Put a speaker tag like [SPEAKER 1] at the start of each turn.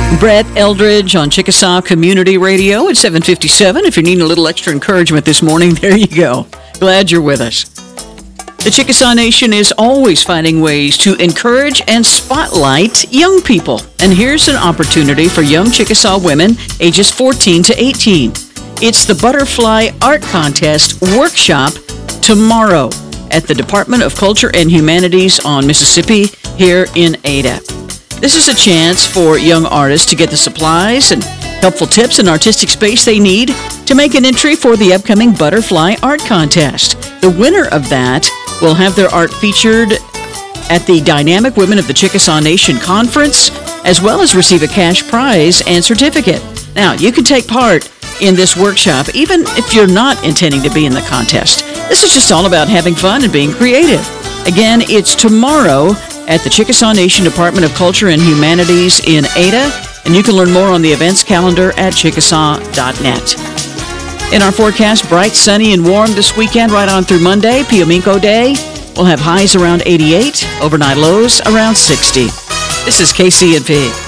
[SPEAKER 1] Brett Eldridge on Chickasaw Community Radio at 7:57. If you're needing a little extra encouragement this morning, there you go. Glad you're with us. The Chickasaw Nation is always finding ways to encourage and spotlight young people. And here's an opportunity for young Chickasaw women ages 14 to 18. It's the Butterfly Art Contest Workshop tomorrow at the Department of Culture and Humanities on Mississippi here in Ada. This is a chance for young artists to get the supplies and helpful tips and artistic space they need to make an entry for the upcoming Butterfly Art Contest. The winner of that will have their art featured at the Dynamic Women of the Chickasaw Nation Conference, as well as receive a cash prize and certificate. Now, you can take part in this workshop even if you're not intending to be in the contest. This is just all about having fun and being creative. Again, it's tomorrow at the Chickasaw Nation Department of Culture and Humanities in Ada, and you can learn more on the events calendar at chickasaw.net. In our forecast, bright, sunny, and warm this weekend right on through Monday, Piominco Day. We'll have highs around 88, overnight lows around 60. This is KCNP.